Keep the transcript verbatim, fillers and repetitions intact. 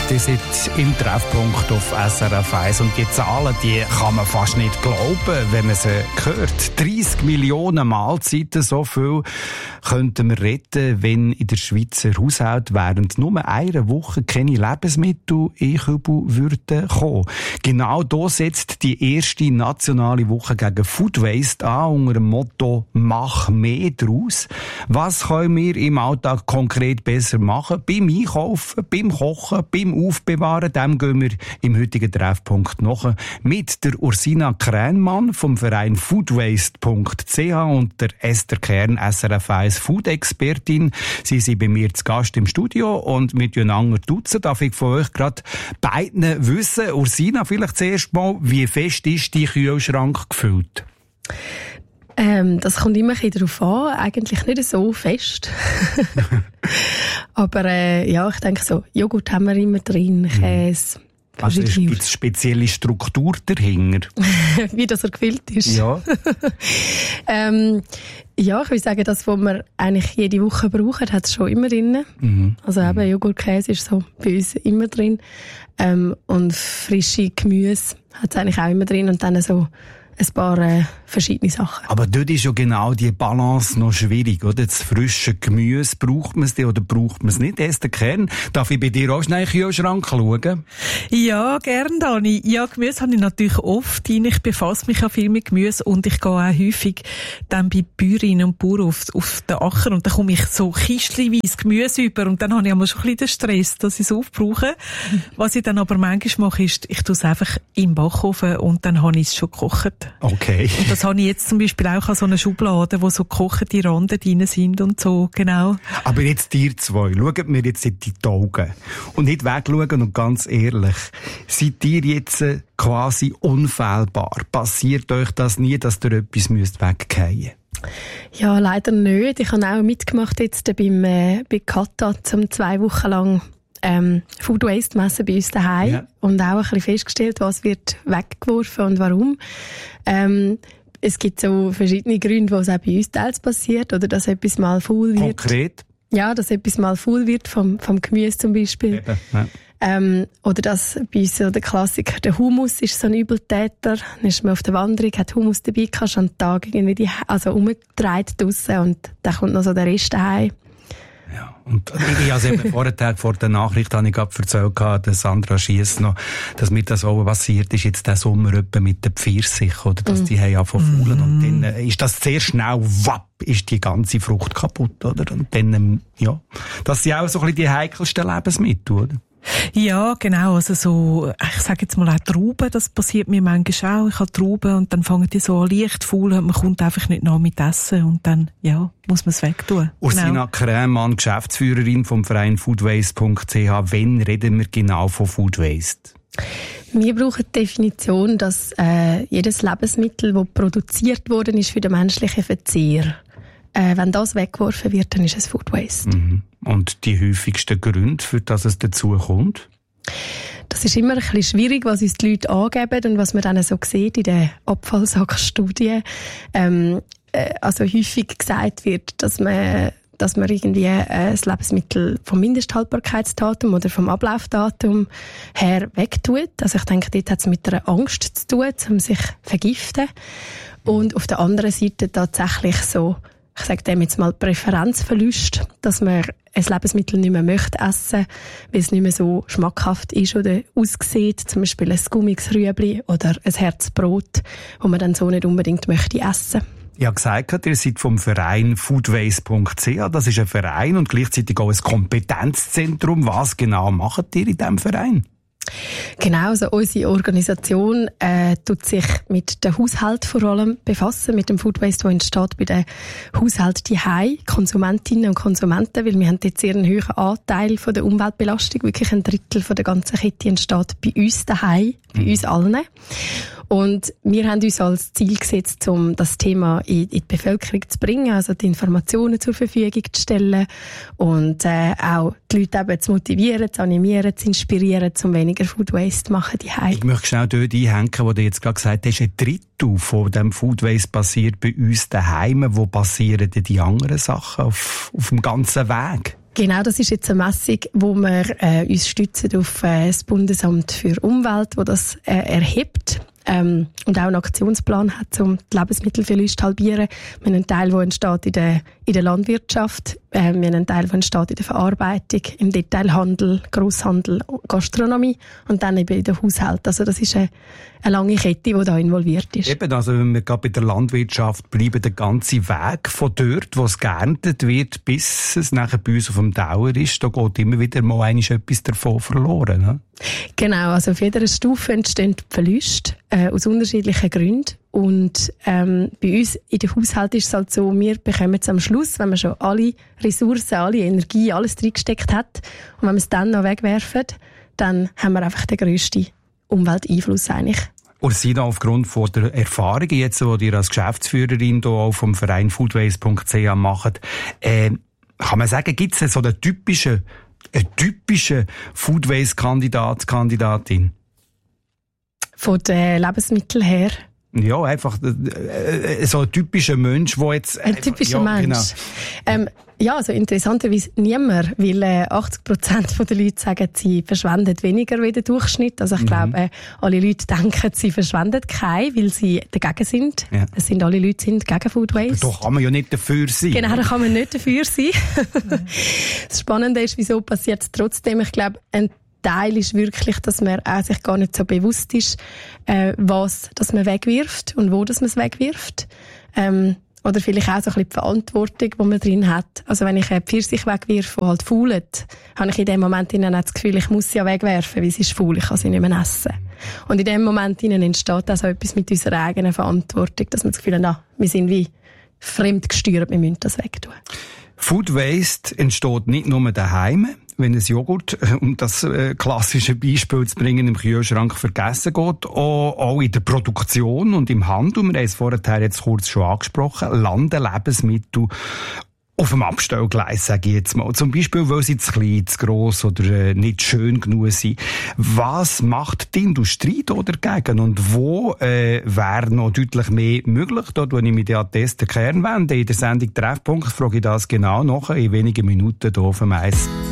Die sind im Treffpunkt auf S R F eins. Und die Zahlen, die kann man fast nicht glauben, wenn man sie hört. dreissig Millionen Mahlzeiten, so viel könnten wir retten, wenn in der Schweizer Haushalt während nur einer Woche keine Lebensmittel in Kübel würden kommen. Genau da setzt die erste nationale Woche gegen Food Waste an, unter dem Motto «Mach mehr draus». Was können wir im Alltag konkret besser machen? Beim Einkaufen, beim Kochen, beim Aufbewahren, dem gehen wir im heutigen Treffpunkt nach mit der Ursina Krähnmann vom Verein foodwaste punkt c h und der Esther Kern, S R F eins Food-Expertin. Sie sind bei mir zu Gast im Studio und mit einander duzen. Darf ich von euch gerade beiden wissen? Ursina, vielleicht zuerst mal, wie fest ist dein Kühlschrank gefüllt? Ähm, das kommt immer ein bisschen darauf an. Eigentlich nicht so fest. Aber äh, ja, ich denke so, Joghurt haben wir immer drin, Käse. Also es gibt spezielle Struktur dahinter? Wie das er gefüllt ist? Ja. ähm, ja, ich würde sagen, das, was wir eigentlich jede Woche brauchen, hat es schon immer drin. Mhm. Also eben Joghurt, Käse ist so bei uns immer drin. Ähm, und frische Gemüse hat es eigentlich auch immer drin. Und dann so ein paar äh, verschiedene Sachen. Aber dort ist ja genau die Balance noch schwierig, oder? Das frische Gemüse, braucht man es denn oder braucht man es nicht? Esther Kern, darf ich bei dir auch schnell in den Kühlschrank schauen? Ja, gern, Dani. Ja, Gemüse habe ich natürlich oft rein. Ich befasse mich auch viel mit Gemüse und ich gehe auch häufig dann bei Bäuerinnen und Bauern auf, auf den Acker und dann komme ich so kistchenweise Gemüse über und dann habe ich einmal schon ein bisschen den Stress, dass ich es aufbrauche. Was ich dann aber manchmal mache, ist, ich tue es einfach im Backofen und dann habe ich es schon gekocht. Okay. Und das habe ich jetzt zum Beispiel auch an so einer Schublade, wo so gekochte Randen drin sind und so, genau. Aber jetzt ihr zwei, schaut mir jetzt in die Augen und nicht wegschauen und ganz ehrlich, seid ihr jetzt quasi unfehlbar? Passiert euch das nie, dass ihr etwas wegfallen müsst? Ja, leider nicht. Ich habe auch mitgemacht jetzt beim, äh, bei Kata, zum zwei Wochen lang Ähm, Food Waste messen bei uns daheim ja. Und auch ein bisschen festgestellt, was wird weggeworfen und warum. Ähm, es gibt so verschiedene Gründe, wo es auch bei uns teils passiert, oder dass etwas mal faul wird. Konkret? Ja, dass etwas mal faul wird, vom, vom Gemüse zum Beispiel. Eben, ja. Ähm, oder dass bei uns so der Klassiker, der Hummus ist so ein Übeltäter. Dann ist man auf der Wanderung, hat Hummus dabei, kannst an den Tag irgendwie die, also umgedreht draussen und dann kommt noch so der Rest daheim. Ja, und ich habe es eben vorher, vor der Nachricht habe ich gerade erzählt, dass Sandra Schiess noch, dass mir das auch passiert ist, jetzt der Sommer etwa mit den Pfirsich, oder, dass mm. die haben angefangen zu faulen, mm. und dann ist das sehr schnell, wapp, ist die ganze Frucht kaputt, oder, und dann, ja, das sind auch so ein bisschen die heikelsten Lebensmittel, oder? Ja, genau, also so, ich sage jetzt mal auch Trauben, das passiert mir manchmal auch. Ich habe Trauben und dann fangen die so an leicht faul und man kommt einfach nicht nach mit Essen und dann, ja, muss man es wegtun. Ursina genau. Krämann, Geschäftsführerin vom Verein foodwaste punkt c h. Wann reden wir genau von Food Waste? Wir brauchen die Definition, dass äh, jedes Lebensmittel, das produziert worden ist für den menschlichen Verzehr, Äh, wenn das weggeworfen wird, dann ist es Food Waste. Mhm. Und die häufigsten Gründe, für das es dazu kommt? Das ist immer ein bisschen schwierig, was uns die Leute angeben und was man dann so sieht in der Abfallsackstudie. Ähm, äh, also häufig gesagt wird, dass man, dass man irgendwie äh, das Lebensmittel vom Mindesthaltbarkeitsdatum oder vom Ablaufdatum her wegtut. Also ich denke, dort hat es mit einer Angst zu tun, um sich zu vergiften. Und auf der anderen Seite tatsächlich so, ich sage dem jetzt mal Präferenzverlust, dass man ein Lebensmittel nicht mehr möchte essen, weil es nicht mehr so schmackhaft ist oder aussieht. Zum Beispiel ein gummiges Rüebli oder ein Herzbrot, das man dann so nicht unbedingt möchte essen. Ich habe gesagt, ihr seid vom Verein foodwaste punkt c h. Das ist ein Verein und gleichzeitig auch ein Kompetenzzentrum. Was genau macht ihr in diesem Verein? Genau, also unsere Organisation äh, tut sich mit dem Haushalt vor allem befassen, mit dem Food Waste, der entsteht bei den Haushalten zu Hause, Konsumentinnen und Konsumenten, weil wir haben jetzt sehr einen hohen Anteil von der Umweltbelastung, wirklich ein Drittel von der ganzen Kette entsteht bei uns daheim, bei mhm. uns allen. Und wir haben uns als Ziel gesetzt, um das Thema in, in die Bevölkerung zu bringen, also die Informationen zur Verfügung zu stellen und äh, auch die Leute eben zu motivieren, zu animieren, zu inspirieren, um weniger Food Waste zu machen daheim. Ich möchte schnell dort einhängen, wo du jetzt gerade gesagt hast, ein Drittel von dem Food Waste passiert bei uns daheim. Wo passieren denn die anderen Sachen auf, auf dem ganzen Weg? Genau, das ist jetzt eine Messung, wo wir äh, uns stützen auf äh, das Bundesamt für Umwelt, wo das äh, erhebt. Ähm, und auch einen Aktionsplan hat, um die Lebensmittelverluste zu halbieren. Wir haben einen Teil, der entsteht in der, in der Landwirtschaft, äh, wir haben einen Teil, der entsteht in der Verarbeitung, im Detailhandel, Grosshandel, Gastronomie und dann eben in den Haushalten. Also das ist eine, eine lange Kette, die da involviert ist. Eben, also wenn wir gerade bei der Landwirtschaft bleiben, der ganze Weg von dort, wo es geerntet wird, bis es nachher bei uns auf dem Dauer ist, da geht immer wieder mal etwas davon verloren, ne? Genau, also auf jeder Stufe entstehen Verluste äh, aus unterschiedlichen Gründen. Und ähm, bei uns in den Haushalten ist es halt so, wir bekommen es am Schluss, wenn man schon alle Ressourcen, alle Energie, alles reingesteckt hat und wenn wir es dann noch wegwerfen, dann haben wir einfach den grössten Umwelteinfluss eigentlich. Ursina, aufgrund von der Erfahrungen jetzt, die ihr als Geschäftsführerin hier auch vom Verein foodwaste punkt c h macht, äh, kann man sagen, gibt es so einen typischen Eine typische Foodwaste-Kandidat, Kandidatin? Von den Lebensmitteln her? Ja, einfach äh, so ein typischer Mensch, der jetzt... Ein typischer ja, Mensch? Genau. Ähm, ja, also interessanterweise niemand, weil äh, achtzig Prozent der Leute sagen, sie verschwenden weniger wie der Durchschnitt. Also ich mhm. glaube, äh, alle Leute denken, sie verschwenden kein, weil sie dagegen sind. Ja. Es sind alle Leute sind gegen Food Waste. Doch kann man ja nicht dafür sein. Genau, da kann man nicht dafür sein. Das Spannende ist, wieso passiert es trotzdem? Ich glaube, ein Teil ist wirklich, dass man auch sich gar nicht so bewusst ist, äh, was dass man wegwirft und wo dass man es wegwirft. Ähm, oder vielleicht auch so ein bisschen die Verantwortung, die man drin hat. Also wenn ich einen Pfirsich wegwirfe, der halt faulet, habe ich in dem Moment innen das Gefühl, ich muss sie ja wegwerfen, weil sie ist faul, ich kann sie nicht mehr essen. Und in dem Moment innen entsteht auch so etwas mit unserer eigenen Verantwortung, dass man das Gefühl hat, na, wir sind wie fremdgesteuert, wir müssen das wegtun. Food Waste entsteht nicht nur daheim, wenn ein Joghurt, um das äh, klassische Beispiel zu bringen, im Kühlschrank vergessen geht, auch, auch in der Produktion und im Handel, wir haben es vorher jetzt kurz schon angesprochen, landen Lebensmittel auf dem Abstellgleis, sage ich jetzt mal. Zum Beispiel, weil sie zu klein, zu gross oder äh, nicht schön genug sind. Was macht die Industrie da dagegen? Und wo äh, wäre noch deutlich mehr möglich? Da tue ich mich an den Kern wenden. In der Sendung Treffpunkt frage ich das genau nach, in wenigen Minuten hier auf dem Eis.